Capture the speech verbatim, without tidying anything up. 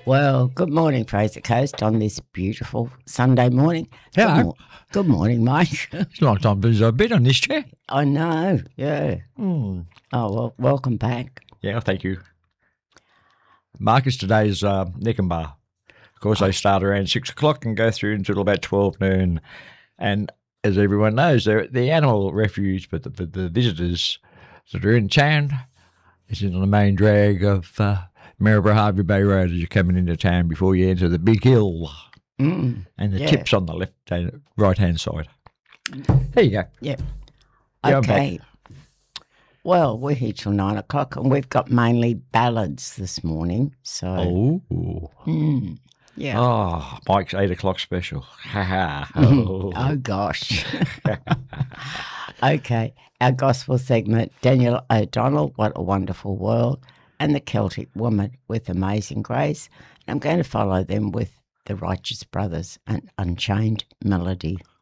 Well, good morning, Fraser Coast, on this beautiful Sunday morning. Hello. Good, mo- good morning, Mike. It's a long time since I've been on this chair. I know, yeah. Mm. Oh, well, welcome back. Yeah, thank you. Marcus, today's uh, Nickenbar. Of course, they start around six o'clock and go through until about twelve noon. And as everyone knows, they're the animal refuge, but the, the, the visitors that are in town is in the main drag of uh, Maryborough Harvey Bay Road as you're coming into town before you enter the big hill. Mm, And the yeah. tip's on the left and right hand side. There you go. Yep. Yeah, I'm Okay. Well, we're here till nine o'clock and we've got mainly ballads this morning. So, Oh. mm, yeah. Oh, Mike's eight o'clock special. Ha ha. Oh, gosh. Okay. Our gospel segment, Daniel O'Donnell, What a Wonderful World, and the Celtic Woman with Amazing Grace. And I'm going to follow them with the Righteous Brothers and Unchained Melody.